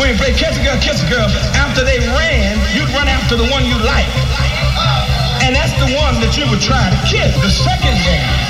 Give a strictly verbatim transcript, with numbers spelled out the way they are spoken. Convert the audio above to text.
When you play kiss a girl, kiss a girl, after they ran, you'd run after the one you like. And that's the one that you would try to kiss. The second game